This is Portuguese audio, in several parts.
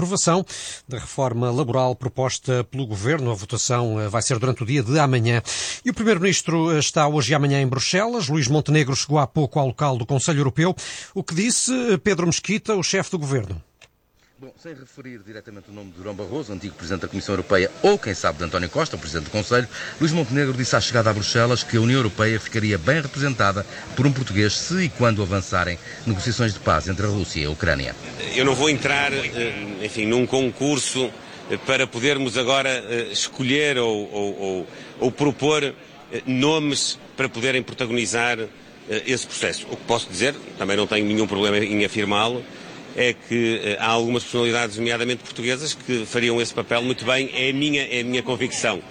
aprovação da reforma laboral proposta pelo Governo. A votação vai ser durante o dia de amanhã. E o Primeiro-Ministro está hoje e amanhã em Bruxelas. Luís Montenegro chegou há pouco ao local do Conselho Europeu. O que disse Pedro Mesquita, o chefe do Governo? Bom, sem referir diretamente o nome de Durão Barroso, antigo Presidente da Comissão Europeia, ou quem sabe de António Costa, o Presidente do Conselho, Luís Montenegro disse à chegada a Bruxelas que a União Europeia ficaria bem representada por um português se e quando avançarem negociações de paz entre a Rússia e a Ucrânia. Eu não vou entrar, num concurso para podermos agora escolher ou propor nomes para poderem protagonizar esse processo. O que posso dizer, também não tenho nenhum problema em afirmá-lo, é que há algumas personalidades, nomeadamente portuguesas, que fariam esse papel muito bem, é a minha convicção.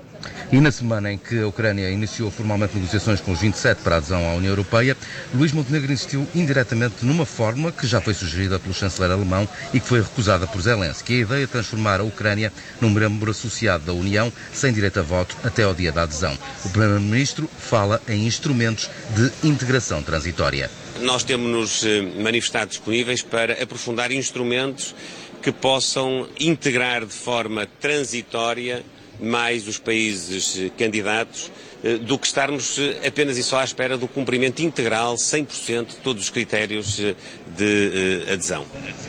E na semana em que a Ucrânia iniciou formalmente negociações com os 27 para a adesão à União Europeia, Luís Montenegro insistiu indiretamente numa fórmula que já foi sugerida pelo chanceler alemão e que foi recusada por Zelensky, a ideia de transformar a Ucrânia num membro associado da União sem direito a voto até ao dia da adesão. O Primeiro-Ministro fala em instrumentos de integração transitória. Nós temos-nos manifestado disponíveis para aprofundar instrumentos que possam integrar de forma transitória mais os países candidatos do que estarmos apenas e só à espera do cumprimento integral, 100% de todos os critérios de adesão.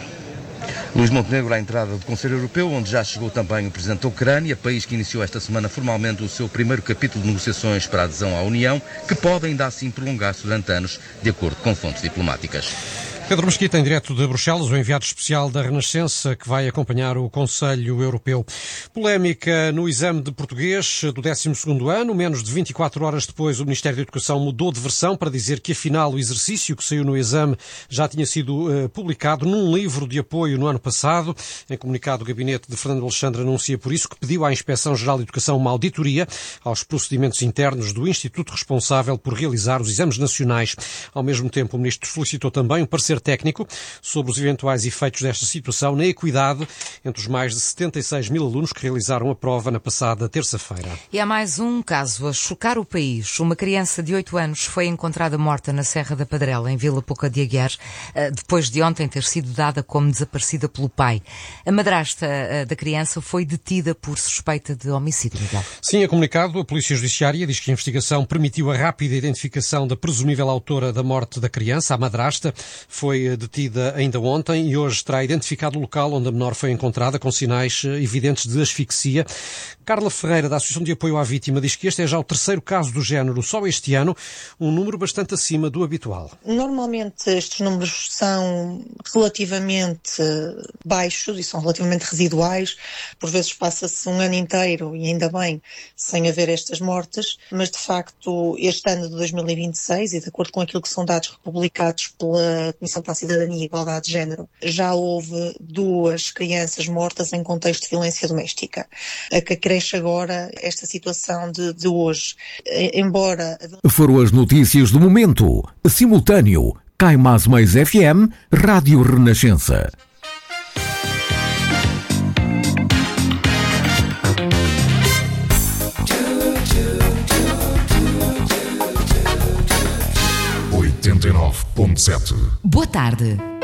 Luís Montenegro à entrada do Conselho Europeu, onde já chegou também o Presidente da Ucrânia, país que iniciou esta semana formalmente o seu primeiro capítulo de negociações para a adesão à União, que pode ainda assim prolongar-se durante anos, de acordo com fontes diplomáticas. Pedro Mesquita, em direto de Bruxelas, o enviado especial da Renascença, que vai acompanhar o Conselho Europeu. Polémica no exame de português do 12º ano. Menos de 24 horas depois, o Ministério da Educação mudou de versão para dizer que, afinal, o exercício que saiu no exame já tinha sido publicado num livro de apoio no ano passado. Em comunicado, o gabinete de Fernando Alexandre anuncia por isso que pediu à Inspeção-Geral de Educação uma auditoria aos procedimentos internos do Instituto responsável por realizar os exames nacionais. Ao mesmo tempo, o Ministro solicitou também um parecer técnico sobre os eventuais efeitos desta situação na equidade entre os mais de 76 mil alunos que realizaram a prova na passada terça-feira. E há mais um caso a chocar o país. Uma criança de 8 anos foi encontrada morta na Serra da Padrela, em Vila Pouca de Aguiar, depois de ontem ter sido dada como desaparecida pelo pai. A madrasta da criança foi detida por suspeita de homicídio, Miguel. Sim, é comunicado. A Polícia Judiciária diz que a investigação permitiu a rápida identificação da presumível autora da morte da criança, a madrasta. Foi detida ainda ontem e hoje terá identificado o local onde a menor foi encontrada com sinais evidentes de asfixia. Carla Ferreira, da Associação de Apoio à Vítima, diz que este é já o terceiro caso do género só este ano, um número bastante acima do habitual. Normalmente estes números são relativamente baixos e são relativamente residuais. Por vezes passa-se um ano inteiro, e ainda bem, sem haver estas mortes, mas de facto este ano de 2026, e de acordo com aquilo que são dados republicados pela Comissão para a Cidadania e Igualdade de Género, já houve 2 crianças mortas em contexto de violência doméstica. A que acresce agora esta situação de hoje. Embora... Foram as notícias do momento. Simultâneo. Cai Mais Mais FM, Rádio Renascença. .7. Boa tarde.